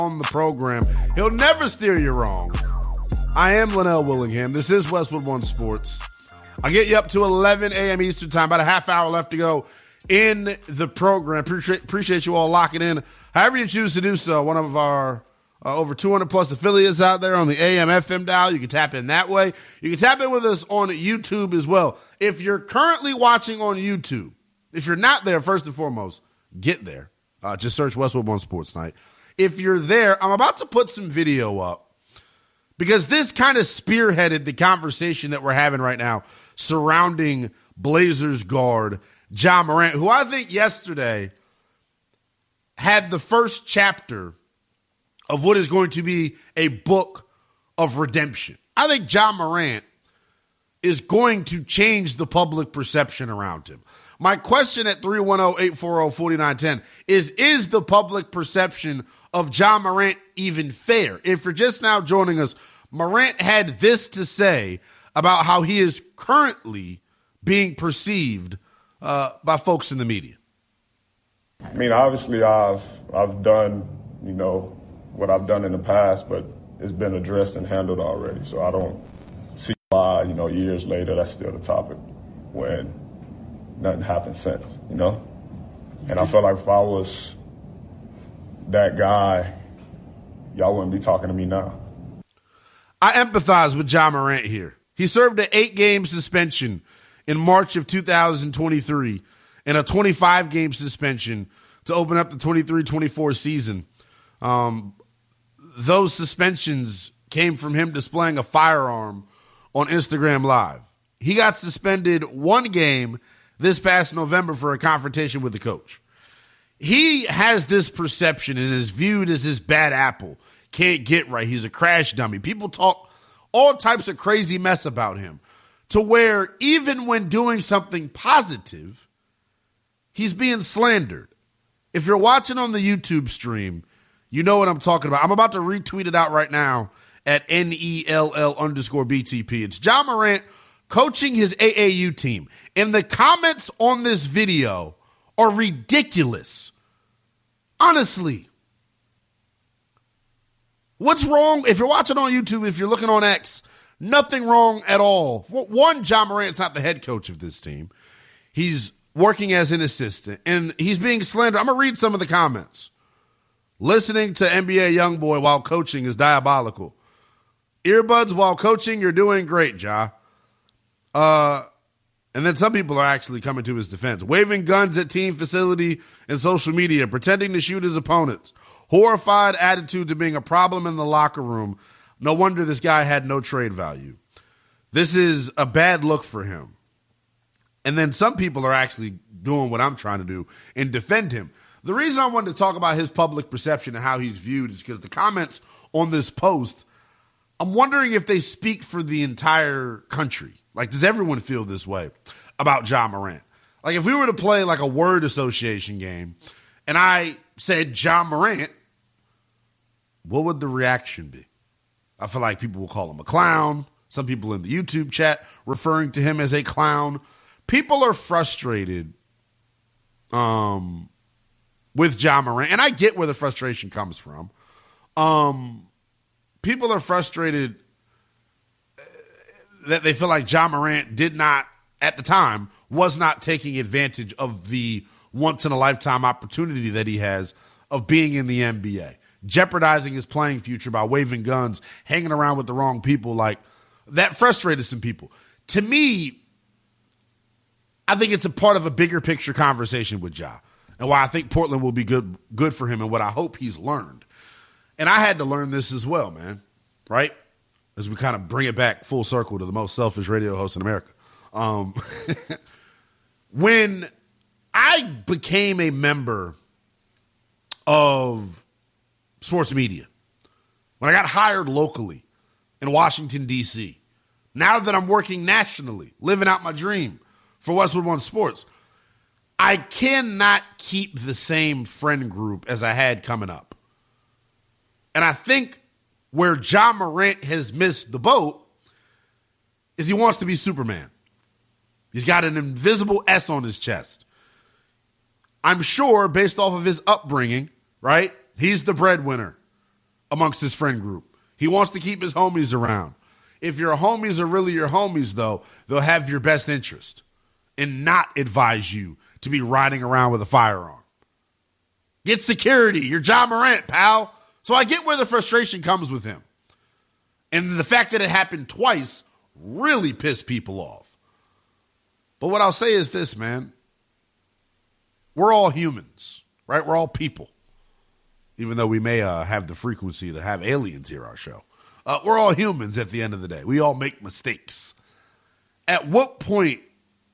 on the program. He'll never steer you wrong. I am Linnell Willingham. This is Westwood One Sports. I'll get you up to 11 a.m. Eastern time, about a half hour left to go in the program. Appreciate you all locking in. However you choose to do so, one of our over 200 plus affiliates out there on the AM FM dial. You can tap in that way. You can tap in with us on YouTube as well. If you're currently watching on YouTube, if you're not there, first and foremost, get there. Just search Westwood One Sports Night. If you're there, I'm about to put some video up because this kind of spearheaded the conversation that we're having right now surrounding Blazers guard Ja Morant, who I think yesterday had the first chapter of what is going to be a book of redemption. I think Ja Morant is going to change the public perception around him. My question at 310-840-4910 is the public perception of Ja Morant even fair? If you're just now joining us, Morant had this to say about how he is currently being perceived by folks in the media. I mean, obviously I've done, what I've done in the past, but it's been addressed and handled already. So I don't see why, years later, that's still the topic when nothing happened since, And I feel like if I was that guy, y'all wouldn't be talking to me now. I empathize with Ja Morant here. He served an 8-game suspension in March of 2023 and a 25-game suspension to open up the 23-24 season. Those suspensions came from him displaying a firearm on Instagram Live. He got suspended 1 game this past November for a confrontation with the coach. He has this perception and is viewed as this bad apple. Can't get right. He's a crash dummy. People talk all types of crazy mess about him to where even when doing something positive, he's being slandered. If you're watching on the YouTube stream, you know what I'm talking about. I'm about to retweet it out right now at NELL_BTP. It's Ja Morant coaching his AAU team. And the comments on this video are ridiculous. Honestly. What's wrong? If you're watching on YouTube, if you're looking on X, nothing wrong at all. One, Ja Morant's not the head coach of this team. He's working as an assistant, and he's being slandered. I'm going to read some of the comments. Listening to NBA YoungBoy while coaching is diabolical. Earbuds while coaching, you're doing great, Ja. And then some people are actually coming to his defense. Waving guns at team facility and social media, pretending to shoot his opponents. Horrified attitude to being a problem in the locker room. No wonder this guy had no trade value. This is a bad look for him. And then some people are actually doing what I'm trying to do and defend him. The reason I wanted to talk about his public perception and how he's viewed is because the comments on this post, I'm wondering if they speak for the entire country. Like, does everyone feel this way about Ja Morant? Like, if we were to play like a word association game and I said Ja Morant, what would the reaction be? I feel like people will call him a clown. Some people in the YouTube chat referring to him as a clown. People are frustrated with Ja Morant, and I get where the frustration comes from. People are frustrated that they feel like Ja Morant did not, at the time, was not taking advantage of the once-in-a-lifetime opportunity that he has of being in the NBA, jeopardizing his playing future by waving guns, hanging around with the wrong people. Like, that frustrated some people. To me, I think it's a part of a bigger picture conversation with Ja, and why I think Portland will be good for him and what I hope he's learned. And I had to learn this as well, man, right? As we kind of bring it back full circle to the most selfish radio host in America. When I became a member of sports media, when I got hired locally in Washington, D.C., now that I'm working nationally, living out my dream for Westwood One Sports, I cannot keep the same friend group as I had coming up. And I think where Ja Morant has missed the boat is he wants to be Superman. He's got an invisible S on his chest. I'm sure, based off of his upbringing, right, he's the breadwinner, amongst his friend group. He wants to keep his homies around. If your homies are really your homies, though, they'll have your best interest and not advise you to be riding around with a firearm. Get security. You're Ja Morant, pal. So I get where the frustration comes with him. And the fact that it happened twice really pissed people off. But what I'll say is this, man. We're all humans, right? We're all people. Even though we may have the frequency to have aliens hear our show. We're all humans at the end of the day. We all make mistakes. At what point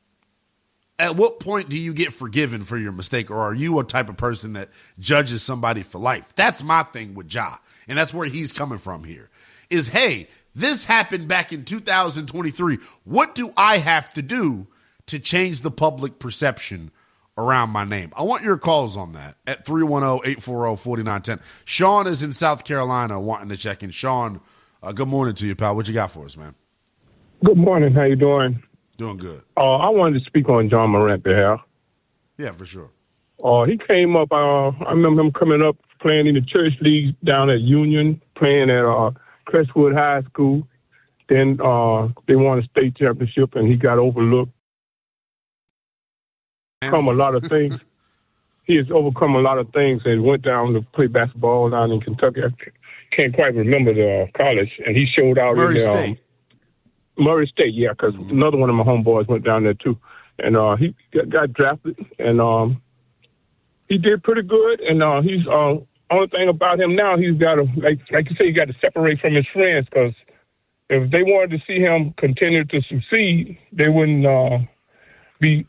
do you get forgiven for your mistake, or are you a type of person that judges somebody for life? That's my thing with Ja, and that's where he's coming from here. Is, hey, this happened back in 2023. What do I have to do to change the public perception around my name? I want your calls on that at 310-840-4910. Sean is in South Carolina wanting to check in. Sean, good morning to you, pal. What you got for us, man? Good morning. How you doing? Doing good. I wanted to speak on Ja Morant behalf. Yeah, for sure. He came up, I remember him coming up playing in the church league down at Union, playing at Crestwood High School. Then they won a state championship, and he got overlooked. Overcome a lot of things. He has overcome a lot of things and went down to play basketball down in Kentucky. I can't quite remember the college, and he showed out Murray in State. Murray State, yeah, because another one of my homeboys went down there too, and he got drafted, and he did pretty good. And he's only thing about him now, he's got to like you say, he got to separate from his friends, because if they wanted to see him continue to succeed, they wouldn't be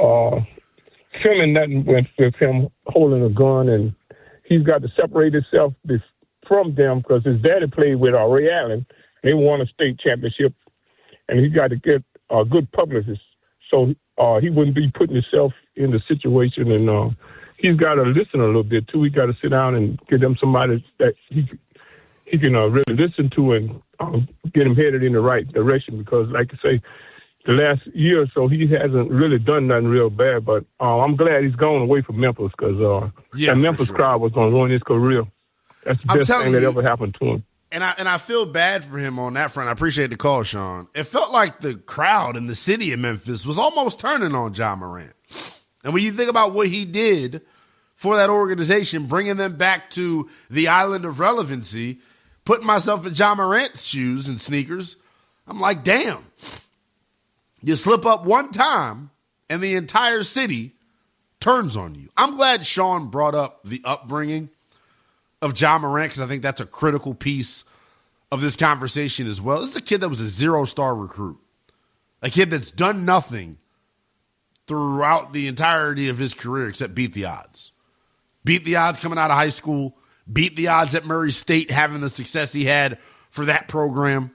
filming nothing with him holding a gun, and he's got to separate himself from them, because his daddy played with Ray Allen. They won a state championship, and he got to get a good publicist, so he wouldn't be putting himself in the situation. And he's got to listen a little bit too. He got to sit down and get him somebody that he can really listen to and get him headed in the right direction. Because, like I say, the last year or so, he hasn't really done nothing real bad. But I'm glad he's gone away from Memphis, because that Memphis crowd was going to ruin his career. That's the best thing that ever happened to him. And I feel bad for him on that front. I appreciate the call, Sean. It felt like the crowd in the city of Memphis was almost turning on Ja Morant. And when you think about what he did for that organization, bringing them back to the island of relevancy, putting myself in Ja Morant's shoes and sneakers, I'm like, damn. You slip up one time and the entire city turns on you. I'm glad Sean brought up the upbringing of Ja Morant, because I think that's a critical piece of this conversation as well. This is a kid that was a 0-star recruit, a kid that's done nothing throughout the entirety of his career except beat the odds. Beat the odds coming out of high school, beat the odds at Murray State having the success he had for that program,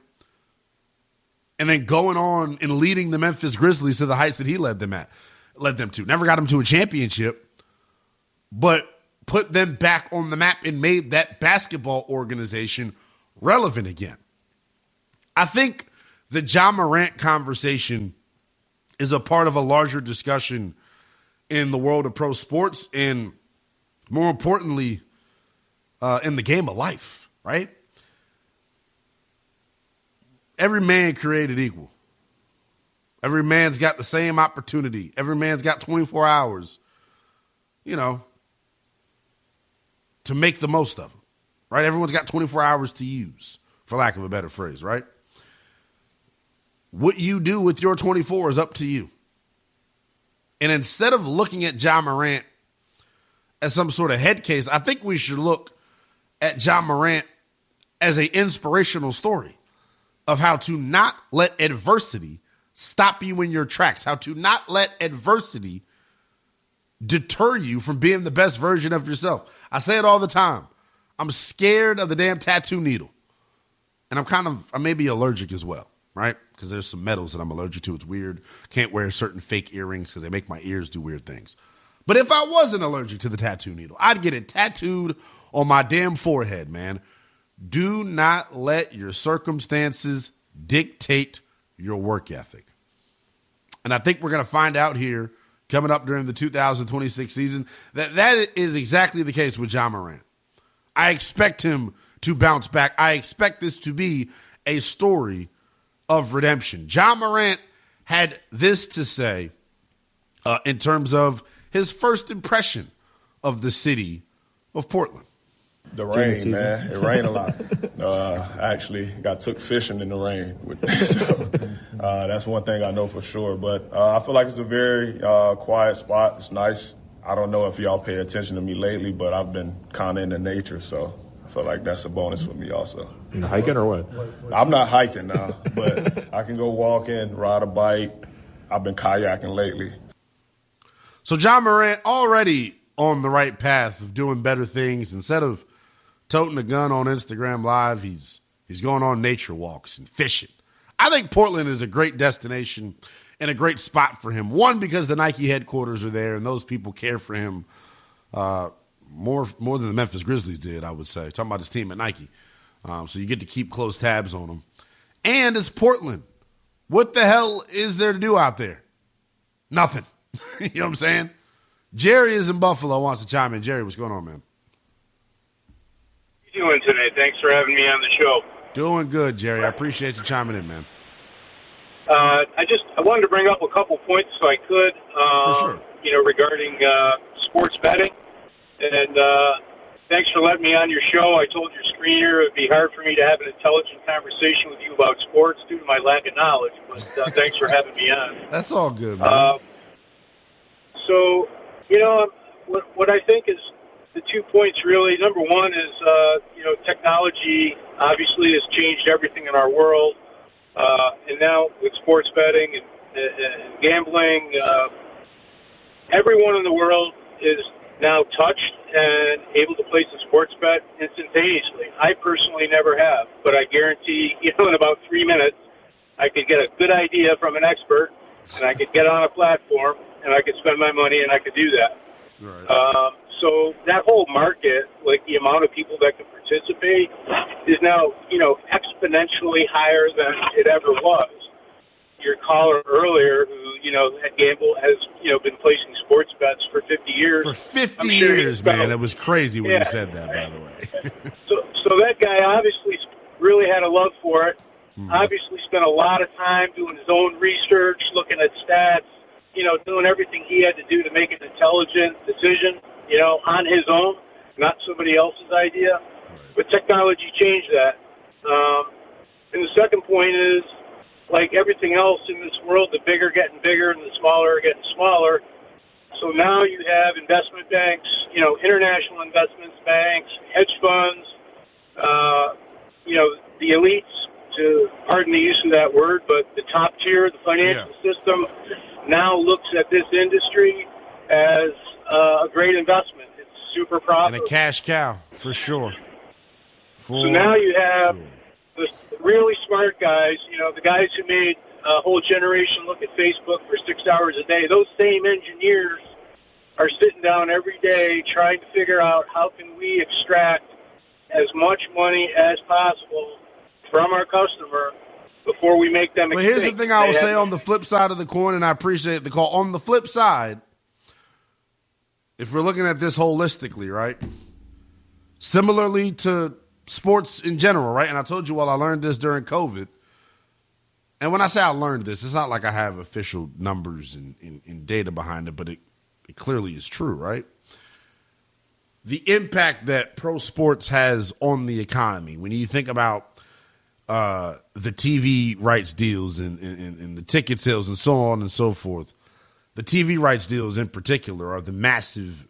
and then going on and leading the Memphis Grizzlies to the heights that he led them to. Never got them to a championship, but put them back on the map and made that basketball organization relevant again. I think the Ja Morant conversation is a part of a larger discussion in the world of pro sports, and more importantly, in the game of life, right? Every man created equal. Every man's got the same opportunity. Every man's got 24 hours, to make the most of them, right? Everyone's got 24 hours to use, for lack of a better phrase, right? What you do with your 24 is up to you. And instead of looking at Ja Morant as some sort of head case, I think we should look at Ja Morant as an inspirational story of how to not let adversity stop you in your tracks, how to not let adversity deter you from being the best version of yourself. I say it all the time. I'm scared of the damn tattoo needle. And I may be allergic as well, right? Because there's some metals that I'm allergic to. It's weird. Can't wear certain fake earrings because they make my ears do weird things. But if I wasn't allergic to the tattoo needle, I'd get it tattooed on my damn forehead, man. Do not let your circumstances dictate your work ethic. And I think we're going to find out here coming up during the 2026 season that is exactly the case with Ja Morant. I expect him to bounce back. I expect this to be a story of redemption. Ja Morant had this to say in terms of his first impression of the city of Portland. The rain, man. It rained a lot. Actually, took fishing in the rain. So, that's one thing I know for sure. But I feel like it's a very quiet spot. It's nice. I don't know if y'all pay attention to me lately, but I've been kind of into nature, so I feel like that's a bonus for me also. You hiking or what? I'm not hiking now, but I can go walking, ride a bike. I've been kayaking lately. So Ja Morant already on the right path of doing better things. Instead of toting a gun on Instagram Live, he's going on nature walks and fishing. I think Portland is a great destination and a great spot for him. One, because the Nike headquarters are there and those people care for him more than the Memphis Grizzlies did, I would say. Talking about his team at Nike. So you get to keep close tabs on him. And it's Portland. What the hell is there to do out there? Nothing. You know what I'm saying? Jerry is in Buffalo, wants to chime in. Jerry, what's going on, man? How you doing today? Thanks for having me on the show. Doing good, Jerry. I appreciate you chiming in, man. I wanted to bring up a couple points if I could. For sure. Regarding sports betting. And thanks for letting me on your show. I told your screener it would be hard for me to have an intelligent conversation with you about sports due to my lack of knowledge. But thanks for having me on. That's all good, man. So, what I think is the 2 points really. Number one is, technology obviously has changed everything in our world. And now with sports betting and gambling, everyone in the world is now touched and able to place a sports bet instantaneously. I personally never have, but I guarantee, in about 3 minutes, I could get a good idea from an expert, and I could get on a platform, and I could spend my money, and I could do that. Right. So that whole market, like the amount of people that can participate, is now, exponentially higher than it ever was. Your caller earlier, who, at Gamble has, been placing sports bets for 50 years. For 50 years, man. It was crazy when you said that, by the way. So that guy obviously really had a love for it. Obviously spent a lot of time doing his own research, looking at stats, doing everything he had to do to make an intelligent decision, on his own, not somebody else's idea. But technology changed that. And the second point is, like everything else in this world, the bigger getting bigger and the smaller are getting smaller. So now you have investment banks, international investments banks, hedge funds, the elites, to pardon the use of that word, but the top tier, the financial system, now looks at this industry as a great investment. It's super profitable. And a cash cow, for sure. So now you have the really smart guys, the guys who made a whole generation look at Facebook for 6 hours a day. Those same engineers are sitting down every day trying to figure out how can we extract as much money as possible from our customer before we make them extinct. But here's the thing I will say on the flip side of the coin, and I appreciate the call. On the flip side, if we're looking at this holistically, right, similarly to sports in general, right, and I told you, I learned this during COVID. And when I say I learned this, it's not like I have official numbers and data behind it, but it clearly is true, right? The impact that pro sports has on the economy, when you think about the TV rights deals and the ticket sales and so on and so forth, the TV rights deals in particular are the massive,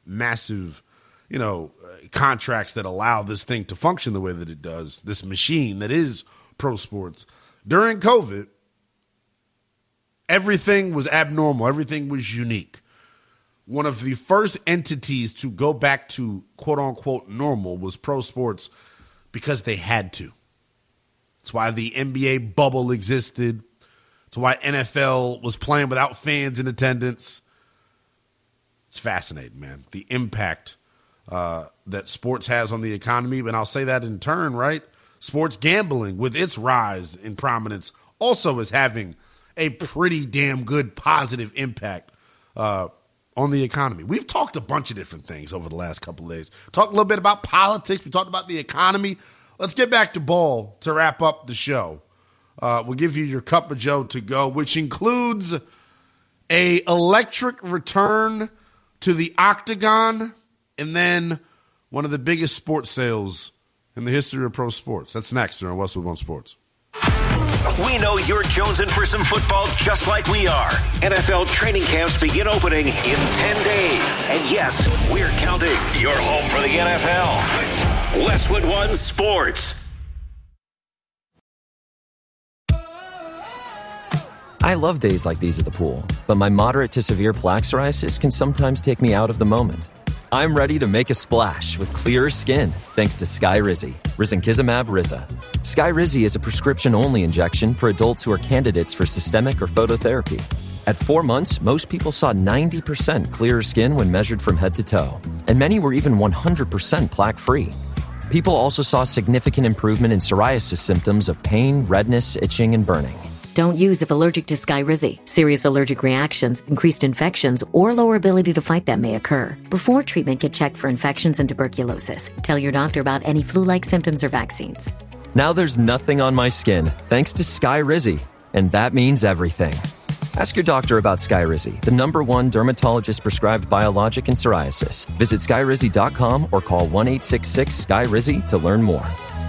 contracts that allow this thing to function the way that it does, this machine that is pro sports. During COVID, everything was abnormal. Everything was unique. One of the first entities to go back to quote-unquote normal was pro sports because they had to. That's why the NBA bubble existed. That's why NFL was playing without fans in attendance. It's fascinating, man, the impact that sports has on the economy. And I'll say that in turn, right? Sports gambling, with its rise in prominence, also is having a pretty damn good positive impact on the economy. We've talked a bunch of different things over the last couple of days. Talked a little bit about politics. We talked about the economy. let's get back to ball to wrap up the show. We'll give you your Cup of Joe to go, which includes a electric return to the Octagon, and then one of the biggest sports sales in the history of pro sports. That's next here on Westwood One Sports. We know you're jonesing for some football just like we are. NFL training camps begin opening in 10 days. And yes, we're counting. You're home for the NFL. Westwood One Sports. I love days like these at the pool, but my moderate to severe plaque psoriasis can sometimes take me out of the moment. I'm ready to make a splash with clearer skin thanks to Skyrizi, risankizumab Riza. Skyrizi is a prescription-only injection for adults who are candidates for systemic or phototherapy. At 4 months, most people saw 90% clearer skin when measured from head to toe, and many were even 100% plaque-free. People also saw significant improvement in psoriasis symptoms of pain, redness, itching, and burning. Don't use if allergic to Skyrizi. Serious allergic reactions, increased infections, or lower ability to fight them may occur. Before treatment, get checked for infections and tuberculosis. Tell your doctor about any flu-like symptoms or vaccines. Now there's nothing on my skin thanks to Skyrizi, and that means everything. Ask your doctor about Skyrizi, the #1 dermatologist-prescribed biologic in psoriasis. Visit Skyrizi.com or call 1-866-SKYRIZI to learn more.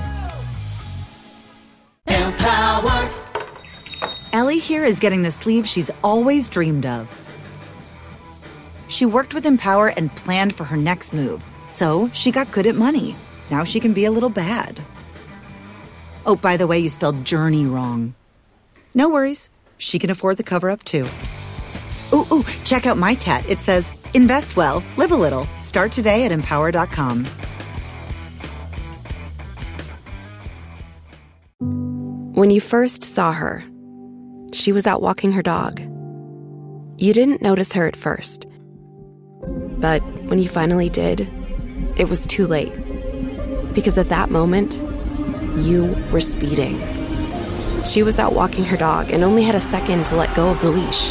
Empower. Ellie here is getting the sleeve she's always dreamed of. She worked with Empower and planned for her next move, so she got good at money. Now she can be a little bad. Oh, by the way, you spelled journey wrong. No worries. She can afford the cover-up, too. Ooh, check out my tat. It says, invest well, live a little. Start today at Empower.com. When you first saw her, she was out walking her dog. You didn't notice her at first. But when you finally did, it was too late. Because at that moment, you were speeding. She was out walking her dog and only had a second to let go of the leash.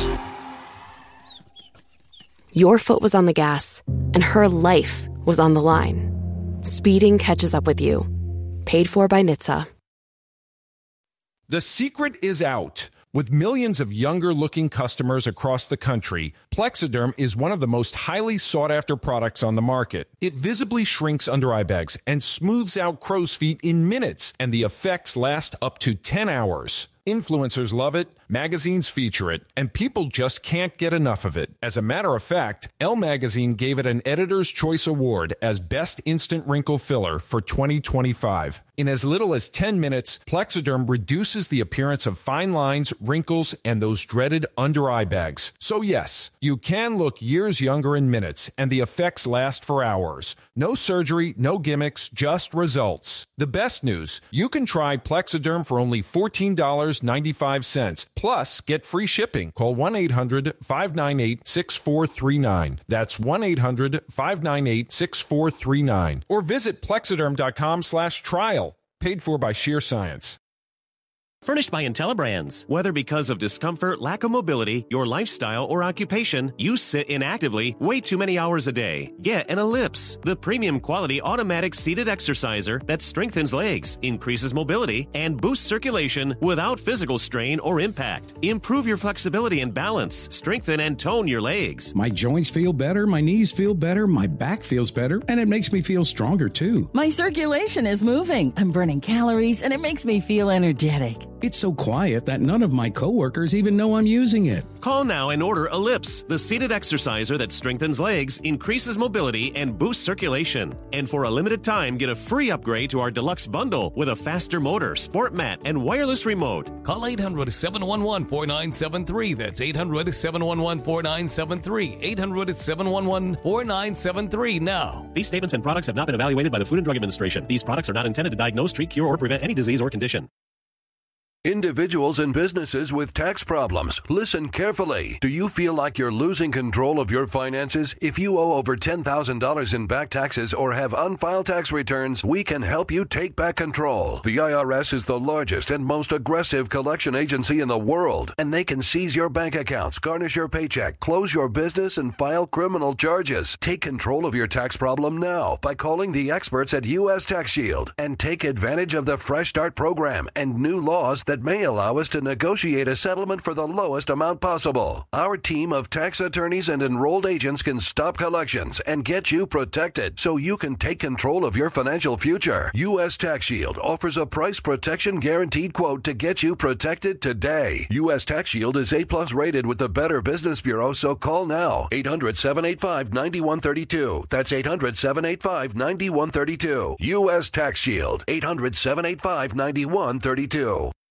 Your foot was on the gas, and her life was on the line. Speeding catches up with you. Paid for by NHTSA. The secret is out. With millions of younger-looking customers across the country, Plexiderm is one of the most highly sought-after products on the market. It visibly shrinks under eye bags and smooths out crow's feet in minutes, and the effects last up to 10 hours. Influencers love it, magazines feature it, and people just can't get enough of it. As a matter of fact, Elle Magazine gave it an Editor's Choice Award as Best Instant Wrinkle Filler for 2025. In as little as 10 minutes, Plexiderm reduces the appearance of fine lines, wrinkles, and those dreaded under-eye bags. So yes, you can look years younger in minutes, and the effects last for hours. No surgery, no gimmicks, just results. The best news, you can try Plexiderm for only $14.95. Plus, get free shipping. Call 1-800-598-6439. That's 1-800-598-6439. Or visit Plexiderm.com/trial. Paid for by Sheer Science. Furnished by IntelliBrands. Whether because of discomfort, lack of mobility, your lifestyle, or occupation, you sit inactively way too many hours a day. Get an Ellipse, the premium quality automatic seated exerciser that strengthens legs, increases mobility, and boosts circulation without physical strain or impact. Improve your flexibility and balance, strengthen and tone your legs. My joints feel better, my knees feel better, my back feels better, and it makes me feel stronger too. My circulation is moving. I'm burning calories, and it makes me feel energetic. It's so quiet that none of my coworkers even know I'm using it. Call now and order Ellipse, the seated exerciser that strengthens legs, increases mobility, and boosts circulation. And for a limited time, get a free upgrade to our deluxe bundle with a faster motor, sport mat, and wireless remote. Call 800-711-4973. That's 800-711-4973. 800-711-4973 now. These statements and products have not been evaluated by the Food and Drug Administration. These products are not intended to diagnose, treat, cure, or prevent any disease or condition. Individuals and businesses with tax problems, listen carefully. Do you feel like you're losing control of your finances? If you owe over $10,000 in back taxes or have unfiled tax returns, we can help you take back control. The IRS is the largest and most aggressive collection agency in the world, and they can seize your bank accounts, garnish your paycheck, close your business, and file criminal charges. Take control of your tax problem now by calling the experts at U.S. Tax Shield and take advantage of the Fresh Start program and new laws that may allow us to negotiate a settlement for the lowest amount possible. Our team of tax attorneys and enrolled agents can stop collections and get you protected so you can take control of your financial future. U.S. Tax Shield offers a price protection guaranteed quote to get you protected today. U.S. Tax Shield is A+ rated with the Better Business Bureau, so call now. 800-785-9132. That's 800-785-9132. U.S. Tax Shield. 800-785-9132.